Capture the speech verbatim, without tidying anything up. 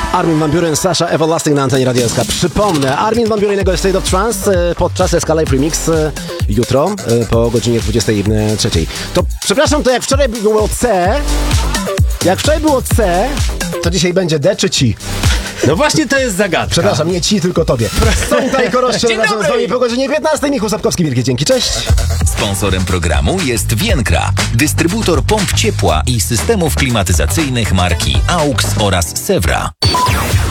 Armin van Buuren, Sasha Everlasting na antenie Radio S K. Przypomnę, Armin van Buuren i jego State of Trance podczas S K Live Remix jutro po godzinie dwudziestej trzeciej. To przepraszam, to jak wczoraj było C, jak wczoraj było C, to dzisiaj będzie D czy ci? No właśnie to jest zagadka. Przepraszam, nie ci, tylko tobie. Są i Koroszczy razem z wami po godzinie piętnastej. Michał Sapkowski, wielkie dzięki, cześć. Sponsorem programu jest Vienkra, dystrybutor pomp ciepła i systemów klimatyzacyjnych marki A U X oraz Sewra.